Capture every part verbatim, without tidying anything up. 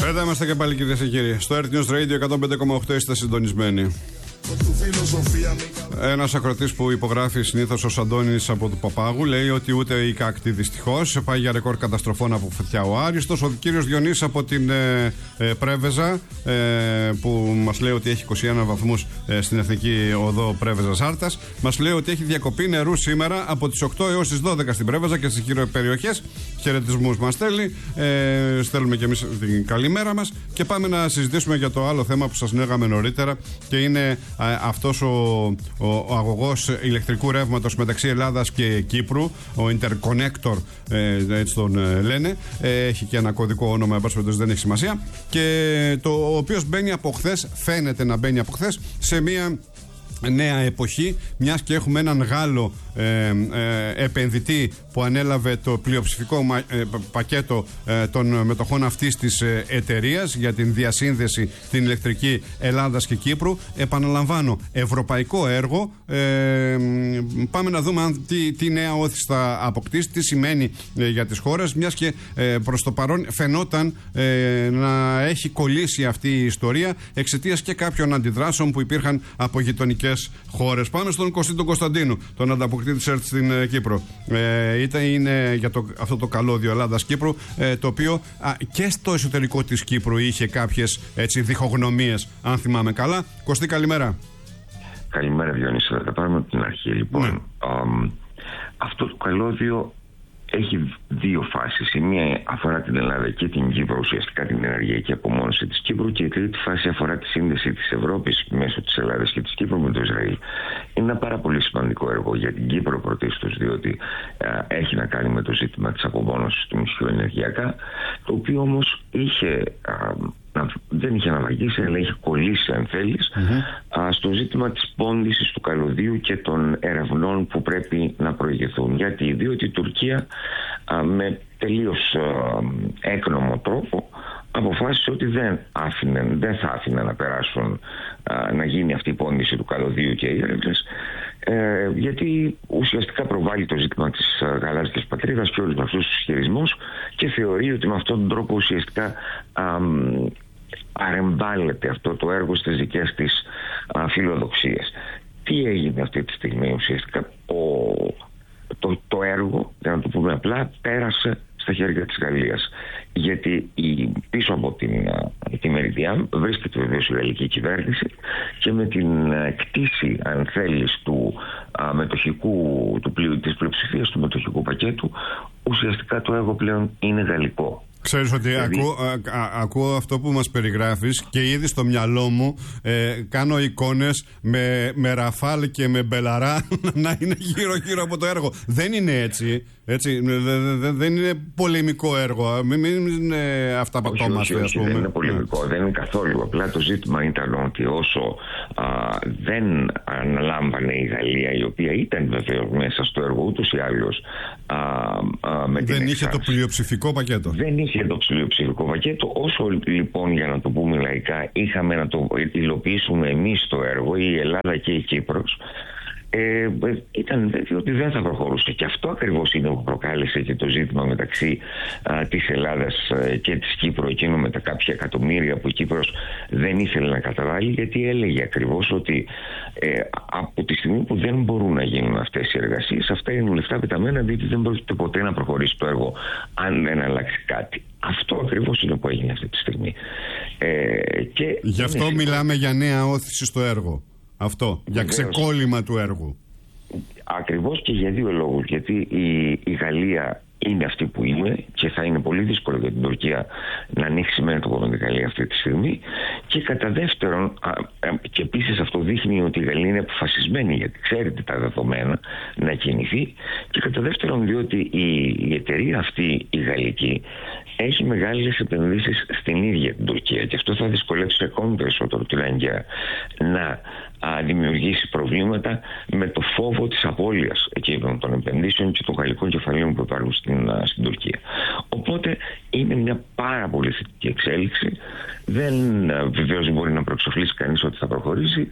Εδώ είμαστε και πάλι, κυρίες και κύριοι. Στο Earth News Radio εκατόν πέντε κόμμα οκτώ είστε συντονισμένοι. Ένας ακροτής που υπογράφει συνήθως ως Αντώνης από του Παπάγου λέει ότι ούτε η Κάκτη δυστυχώς πάει για ρεκόρ καταστροφών από φωτιά ο Άριστος. Ο κύριος Διονύσης από την ε, ε, Πρέβεζα ε, που μας λέει ότι έχει είκοσι ένα βαθμούς ε, στην Εθνική Οδό Πρέβεζας Άρτας, μας λέει ότι έχει διακοπή νερού σήμερα από τις οκτώ έως τις δώδεκα στην Πρέβεζα και στις γύρω περιοχές. Χαιρετισμούς μας στέλνει. Ε, στέλνουμε και εμείς την καλημέρα μας και πάμε να συζητήσουμε για το άλλο θέμα που σας λέγαμε νωρίτερα και είναι αυτός ο, ο, ο αγωγός ηλεκτρικού ρεύματος μεταξύ Ελλάδας και Κύπρου, ο Interconnector, ε, έτσι τον ε, λένε, ε, έχει και ένα κωδικό όνομα, εν πάση περιπτώσει δεν έχει σημασία, και το ο οποίος μπαίνει από χθες, φαίνεται να μπαίνει από χθες σε μια νέα εποχή, μιας και έχουμε έναν Γάλλο ε, ε, επενδυτή που ανέλαβε το πλειοψηφικό μα, ε, πακέτο ε, των μετοχών αυτής της ε, εταιρείας για την διασύνδεση την ηλεκτρική Ελλάδας και Κύπρου. Επαναλαμβάνω, ευρωπαϊκό έργο. Ε, πάμε να δούμε αν, τι, τι νέα όθηση θα αποκτήσει, τι σημαίνει ε, για τις χώρες, μιας και ε, προς το παρόν φαινόταν ε, να έχει κολλήσει αυτή η ιστορία εξαιτίας και κάποιων αντιδράσεων που υπήρχαν από γειτονικές χώρες. Πάμε στον Κωστή Κωνσταντίνου, τον ανταποκριτή της ΕΡΤ στην ε, Κύπρο. Ε, ήταν, είναι για το, αυτό το καλώδιο Ελλάδας-Κύπρου, ε, το οποίο α, και στο εσωτερικό της Κύπρου είχε κάποιες έτσι, διχογνωμίες, αν θυμάμαι καλά. Κωστή, καλημέρα. Καλημέρα, Διονύση. Θα πάρουμε από την αρχή, λοιπόν. Ναι. Um, αυτό το καλώδιο έχει δύο φάσεις. Η μία αφορά την Ελλάδα και την Κύπρο, ουσιαστικά την ενεργειακή απομόνωση της Κύπρου, και η τρίτη φάση αφορά τη σύνδεση της Ευρώπης μέσω της Ελλάδας και της Κύπρου με το Ισραήλ. Είναι ένα πάρα πολύ σημαντικό έργο για την Κύπρο πρωτίστως, διότι α, έχει να κάνει με το ζήτημα της απομόνωσης του νησιού ενεργειακά, το οποίο όμως είχε... Α, δεν είχε αναβαγίσει, αλλά είχε κολλήσει, αν θέλεις, mm-hmm. στο ζήτημα της πώντησης του καλωδίου και των ερευνών που πρέπει να προηγηθούν. Γιατί, διότι η Τουρκία α, με τελείως α, έκνομο τρόπο αποφάσισε ότι δεν, άφηνε, δεν θα άφηνε να περάσουν, α, να γίνει αυτή η πώντηση του καλωδίου και οι έρευνες, ε, γιατί ουσιαστικά προβάλλει το ζήτημα της γαλάζιας πατρίδας και όλους αυτούς τους ισχυρισμούς και θεωρεί ότι με αυτόν τον τρόπο ουσιαστικά α, παρεμβάλλεται αυτό το έργο στις δικές της α, φιλοδοξίες. Τι έγινε αυτή τη στιγμή? Ουσιαστικά ο, το, το έργο, για να το πούμε απλά, πέρασε στα χέρια της Γαλλίας. Γιατί η, πίσω από την, τη Μεριδιάν βρίσκεται βεβαίως η γαλλική κυβέρνηση και με την κτήση, αν θέλεις, του α, μετοχικού, του πλοίου, της πλειοψηφίας του μετοχικού πακέτου, ουσιαστικά το έργο πλέον είναι γαλλικό. Ξέρεις ότι δηλαδή... ακούω, α, α, ακούω αυτό που μας περιγράφεις και ήδη στο μυαλό μου ε, κάνω εικόνες με, με Ραφάλ και με Μπελαρά να είναι γύρω γύρω από το έργο. Δεν είναι έτσι, έτσι δε, δε, δε, δεν είναι πολεμικό έργο. Μην, μην είναι αυταπατώμαστε, ας πούμε. Δεν είναι πολεμικό, δεν είναι καθόλου. Απλά το ζήτημα ήταν ότι όσο α, δεν αναλάμβανε η Γαλλία, η οποία ήταν βεβαίως μέσα στο έργο ούτως ή άλλως, α, α, με δεν την είχε το πλειοψηφικό πακέτο. Δεν είχε το πλειοψηφικό πακέτο. Όσο λοιπόν, για να το πούμε λαϊκά, είχαμε να το υλοποιήσουμε εμείς το έργο, η Ελλάδα και η Κύπρος, ε, ήταν βέβαιο ότι δεν θα προχωρούσε. Και αυτό ακριβώς είναι που προκάλεσε και το ζήτημα μεταξύ α, της Ελλάδας α, και της Κύπρου, εκείνο με τα κάποια εκατομμύρια που η Κύπρος δεν ήθελε να καταβάλει, γιατί έλεγε ακριβώς ότι ε, από τη στιγμή που δεν μπορούν να γίνουν αυτές οι εργασίες, αυτά είναι λεφτά πεταμένα, διότι δεν πρόκειται ποτέ να προχωρήσει το έργο αν δεν αλλάξει κάτι. Αυτό ακριβώς είναι που έγινε αυτή τη στιγμή. Ε, και Γι' αυτό είναι... μιλάμε για νέα όθηση στο έργο. Αυτό, για ξεκόλλημα του έργου. Ακριβώς, και για δύο λόγους. Γιατί η, η Γαλλία είναι αυτή που είναι και θα είναι πολύ δύσκολο για την Τουρκία να ανοίξει μέτωπο με την Γαλλία αυτή τη στιγμή. Και κατά δεύτερον, α, α, και επίσης αυτό δείχνει ότι η Γαλλία είναι αποφασισμένη, γιατί ξέρετε τα δεδομένα, να κινηθεί. Και κατά δεύτερον, διότι η, η εταιρεία αυτή, η γαλλική, έχει μεγάλες επενδύσεις στην ίδια την Τουρκία, και αυτό θα δυσκολεύσει ακόμη περισσότερο την Άγκυρα να α, δημιουργήσει προβλήματα με το φόβο της απώλειας εκείνων των επενδύσεων και των γαλλικών κεφαλαίων που υπάρχουν στην, α, στην Τουρκία. Οπότε είναι μια πάρα πολύ θετική εξέλιξη. Δεν βεβαίως μπορεί να προεξοφλήσει κανείς ότι θα προχωρήσει.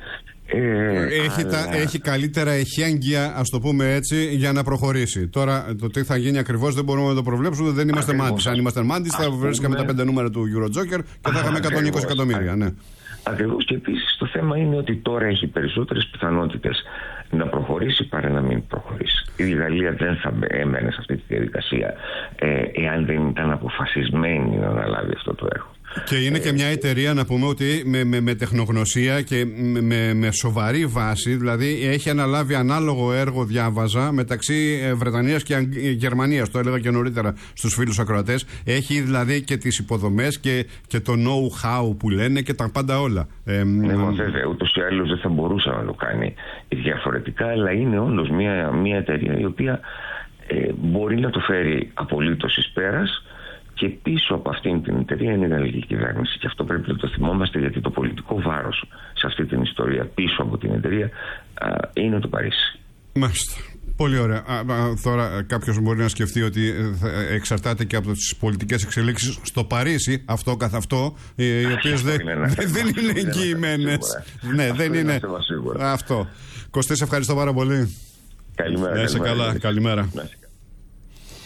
Ε, έχει, αλλά... τα, έχει καλύτερα εχέγγυα, ας το πούμε έτσι, για να προχωρήσει. Τώρα το τι θα γίνει ακριβώς δεν μπορούμε να το προβλέψουμε, δεν είμαστε μάντις. Αν ήμασταν μάντις θα βρίσκαμε τα πέντε νούμερα του Eurojoker και θα είχαμε εκατόν είκοσι εκατομμύρια. Ναι. Ακριβώς, και επίσης το θέμα είναι ότι τώρα έχει περισσότερες πιθανότητες να προχωρήσει παρά να μην προχωρήσει. Η Γαλλία δεν θα έμενε σε αυτή τη διαδικασία ε, εάν δεν ήταν αποφασισμένη να αναλάβει αυτό το έργο. Και είναι και μια εταιρεία, να πούμε, ότι με, με, με τεχνογνωσία και με, με σοβαρή βάση, δηλαδή έχει αναλάβει ανάλογο έργο, διάβαζα, μεταξύ Βρετανίας και Γερμανίας, το έλεγα και νωρίτερα στους φίλους ακροατές. Έχει δηλαδή και τις υποδομές και, και το know-how που λένε και τα πάντα όλα. Ε, ναι, μα βέβαια, ούτως ή άλλως δεν θα μπορούσε να το κάνει διαφορετικά, αλλά είναι όντως μια, μια εταιρεία η οποία ε, μπορεί να το φέρει απολύτως εις πέρας. Και πίσω από αυτήν την εταιρεία είναι η γαλλική κυβέρνηση. Και αυτό πρέπει να το θυμόμαστε, γιατί το πολιτικό βάρος σε αυτή την ιστορία πίσω από την εταιρεία α, είναι το Παρίσι. Μάλιστα. Πολύ ωραία. Α, α, τώρα κάποιος μπορεί να σκεφτεί ότι εξαρτάται και από τις πολιτικές εξελίξεις στο Παρίσι, αυτό καθ' αυτό, οι οποίες δεν, δεν είναι εγγυημένες. Ναι, δεν είναι. Αυτό. Κωστή, σε ευχαριστώ πάρα πολύ. Καλημέρα. Να είσαι καλά. Καλημέρα.